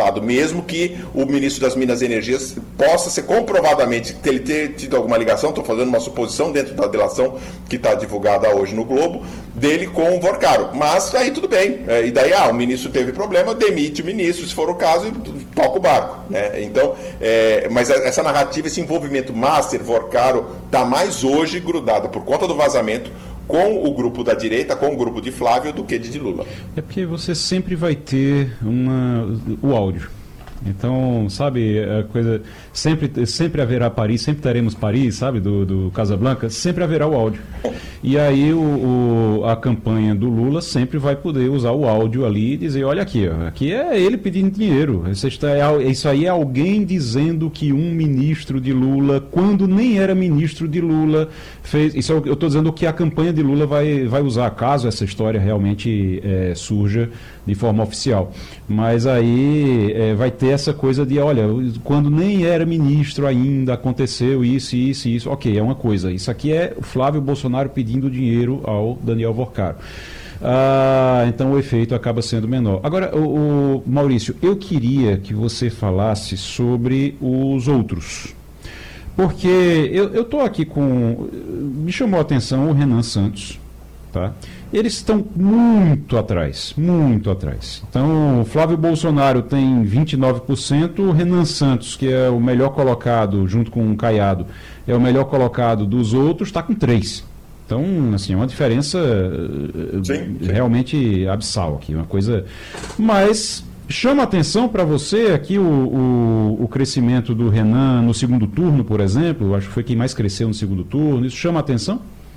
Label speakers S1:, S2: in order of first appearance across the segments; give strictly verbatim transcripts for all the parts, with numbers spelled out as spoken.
S1: lado, mesmo que o ministro das Minas e Energias possa ser comprovadamente ele ter tido alguma ligação, estou fazendo uma suposição dentro da delação que está divulgada hoje no Globo, dele com o Vorcaro. Mas aí tudo bem, é, e daí ah, o ministro teve problema, demite o ministro, se for o caso, e toca o barco, né? Então, é, mas essa narrativa, esse envolvimento Master, Vorcaro, está mais hoje grudada por conta do vazamento com o grupo da direita, com o grupo de Flávio, do que de Lula.
S2: É porque você sempre vai ter uma, o áudio. Então, sabe, a coisa, sempre, sempre haverá Paris, sempre teremos Paris, sabe, do, do Casablanca, sempre haverá o áudio. E aí o, o, a campanha do Lula sempre vai poder usar o áudio ali e dizer, olha aqui, ó, aqui é ele pedindo dinheiro. Isso, está, isso aí é alguém dizendo que um ministro de Lula, quando nem era ministro de Lula, fez... Isso eu estou dizendo que a campanha de Lula vai, vai usar, caso essa história realmente é, surja de forma oficial. Mas aí é, vai ter essa coisa de, olha, quando nem era ministro ainda, aconteceu isso, isso e isso. Ok, é uma coisa. Isso aqui é o Flávio Bolsonaro pedindo dinheiro ao Daniel Vorcaro. Ah, então o efeito acaba sendo menor. Agora, o, o Maurício, eu queria que você falasse sobre os outros. Porque eu estou aqui com... Me chamou a atenção o Renan Santos, tá? Eles estão muito atrás, muito atrás. Então, o Flávio Bolsonaro tem vinte e nove por cento, o Renan Santos, que é o melhor colocado, junto com o Caiado, é o melhor colocado dos outros, está com três por cento. Então, assim, é uma diferença sim, sim. realmente abissal aqui, uma coisa... Mas chama atenção para você aqui o, o, o crescimento do Renan no segundo turno, por exemplo, acho que foi quem mais cresceu no segundo turno, isso chama atenção?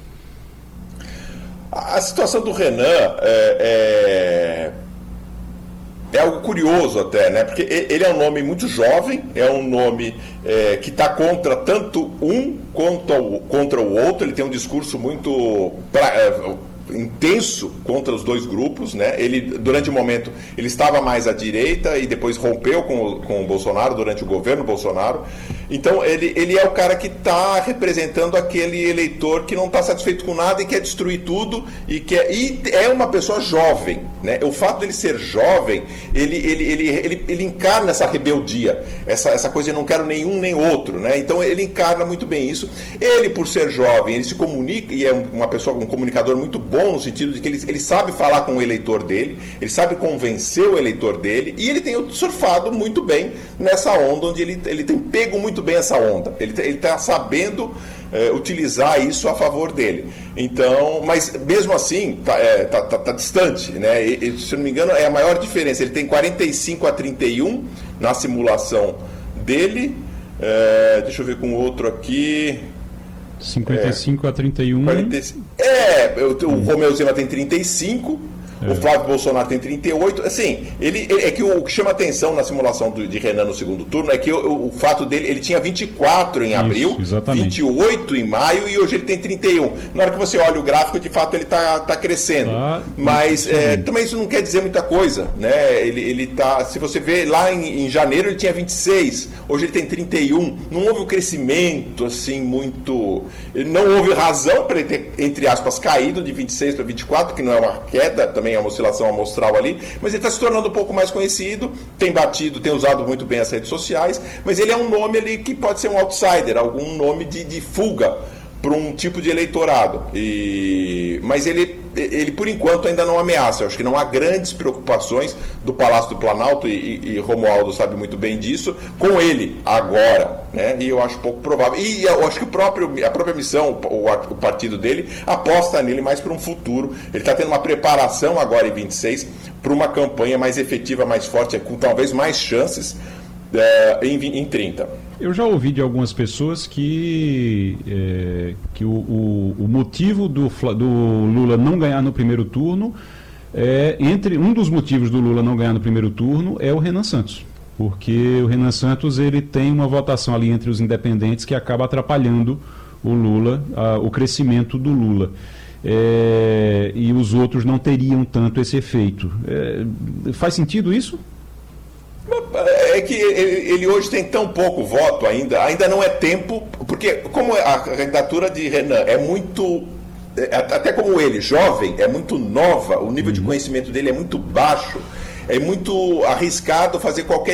S1: A situação do Renan é, é, é algo curioso até, né? Porque ele é um nome muito jovem, é um nome é, que está contra tanto um contra o, contra o outro, ele tem um discurso muito pra, é, intenso contra os dois grupos, né? Ele, durante o momento, ele estava mais à direita e depois rompeu com o, com o Bolsonaro durante o governo Bolsonaro. Então, ele, ele é o cara que está representando aquele eleitor que não está satisfeito com nada e quer destruir tudo e, quer, e é uma pessoa jovem, né? O fato dele ser jovem, ele, ele, ele, ele, ele encarna essa rebeldia, essa, essa coisa de não quero nenhum nem outro, né? Então, ele encarna muito bem isso. Ele, por ser jovem, ele se comunica e é uma pessoa, um comunicador muito bom no sentido de que ele, ele sabe falar com o eleitor dele, ele sabe convencer o eleitor dele e ele tem surfado muito bem nessa onda onde ele, ele tem pego muito bem essa onda, ele está sabendo é, utilizar isso a favor dele. Então, mas mesmo assim está é, tá, tá, tá distante, né? E, e, se eu não me engano é a maior diferença, ele tem quarenta e cinco a trinta e um na simulação dele, é, deixa eu ver com outro aqui,
S2: cinquenta e cinco é, a trinta e um.
S1: quarenta, é, o, o Romeu Zema tem trinta e cinco, é. O Flávio Bolsonaro tem trinta e oito. Assim, ele, ele é que o, o que chama atenção na simulação do, de Renan no segundo turno é que o, o fato dele, ele tinha vinte e quatro em abril, isso, vinte e oito em maio e hoje ele tem trinta e um. Na hora que você olha o gráfico, de fato ele está tá crescendo. Ah, mas é, também isso não quer dizer muita coisa, né? Ele, ele tá, se você vê lá em, em janeiro ele tinha vinte e seis, hoje ele tem trinta e um. Não houve um crescimento assim muito. Não houve razão para ele ter, entre aspas, caído de vinte e seis para vinte e quatro, que não é uma queda, também é uma oscilação amostral ali, mas ele está se tornando um pouco mais conhecido, tem batido, tem usado muito bem as redes sociais, mas ele é um nome ali que pode ser um outsider, algum nome de, de fuga para um tipo de eleitorado. E... Mas ele, ele, por enquanto, ainda não ameaça. Eu acho que não há grandes preocupações do Palácio do Planalto, e, e, e Romualdo sabe muito bem disso, com ele agora, né? E eu acho pouco provável. E eu acho que o próprio, a própria missão, o, o partido dele, aposta nele mais para um futuro. Ele está tendo uma preparação agora em vinte e seis para uma campanha mais efetiva, mais forte, com talvez mais chances é, em, em trinta.
S2: Eu já ouvi de algumas pessoas que, é, que o, o, o motivo do, do Lula não ganhar no primeiro turno, é, entre um dos motivos do Lula não ganhar no primeiro turno é o Renan Santos. Porque o Renan Santos ele tem uma votação ali entre os independentes que acaba atrapalhando o Lula, a, o crescimento do Lula. É, e os outros não teriam tanto esse efeito. É, faz sentido isso?
S1: É que ele hoje tem tão pouco voto ainda, ainda não é tempo, porque como a candidatura de Renan é muito, até como ele, jovem, é muito nova, o nível de conhecimento dele é muito baixo, é muito arriscado fazer qualquer